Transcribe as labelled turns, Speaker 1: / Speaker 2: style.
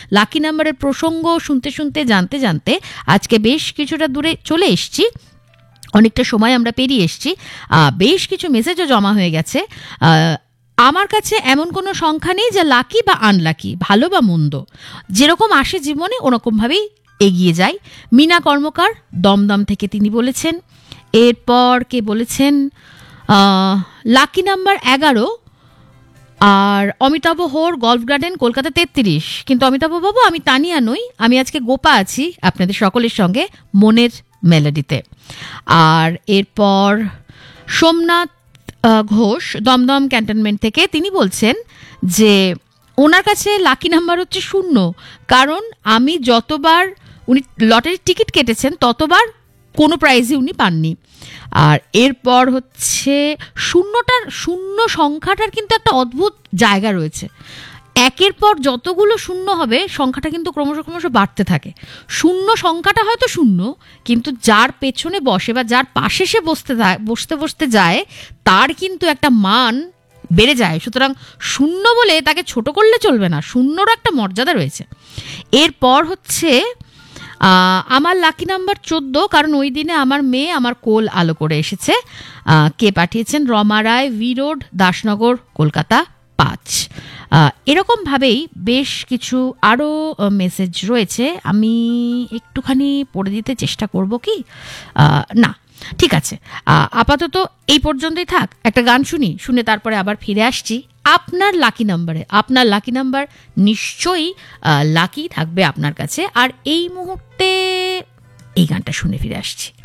Speaker 1: Lucky নাম্বারের প্রসঙ্গ শুনতে শুনতে জানতে জানতে আজকে বেশ কিছুটা দূরে চলে এসেছি, অনেকটা সময় আমরা পেরিয়ে এসেছি। বেশ কিছু মেসেজও জমা হয়ে গেছে। আমার কাছে এমন কোনো সংখ্যা নেই যা লাকি বা আনলাকি, ভালো বা মন্দ, যেরকম আসে জীবনে ওরকমভাবেই এগিয়ে যাই। মিনা কর্মকার দমদম থেকে তিনি বলেছেন। এরপর কে বলেছেন লাকি নাম্বার 11, আর অমিতাভ হোর গল্ফ গার্ডেন কলকাতা 33। কিন্তু অমিতাভ বাবু, আমি তানিয়া নই, আমি আজকে গোপা আছি আপনাদের সকলের সঙ্গে মনের মেলোডিতে। আর এরপর সোমনাথ ঘোষ দমদম ক্যান্টনমেন্ট থেকে তিনি বলছেন যে ওনার কাছে লাকি নাম্বার হচ্ছে 0, কারণ আমি যতবার উনি লটারির টিকিট কেটেছেন ততবার কোনো প্রাইজই উনি পাননি। আর এরপর হচ্ছে শূন্য সংখ্যাটার কিন্তু একটা অদ্ভুত জায়গা রয়েছে। একের পর যতগুলো শূন্য হবে সংখ্যাটা কিন্তু ক্রমশ ক্রমশ বাড়তে থাকে। শূন্য সংখ্যাটা হয়তো শূন্য, কিন্তু যার পেছনে বসে বা যার পাশে সে বসতে যায় তার কিন্তু একটা মান বেড়ে যায়। সুতরাং শূন্য বলে তাকে ছোট করলে চলবে না, শূন্যরও একটা মর্যাদা রয়েছে। এরপর হচ্ছে আমার লাকি নাম্বার 14, কারণ ওই দিনে আমার মেয়ে আমার কোল আলো করে এসেছে। কে পাঠিয়েছেন? রমা রায়, ভি রোড, দাসনগর, কলকাতা 5। এরকমভাবেই বেশ কিছু আরও মেসেজ রয়েছে, আমি একটুখানি পড়ে দিতে চেষ্টা করব কি না, ঠিক আছে, আপাতত এই পর্যন্তই থাক। একটা গান শুনে তারপরে আবার ফিরে আসছি আপনার লাকি নাম্বারে। আপনার লাকি নাম্বার নিশ্চয়ই লাকি থাকবে আপনার কাছে। আর এই মুহূর্তে এই গানটা শুনে ফিরে আসছি।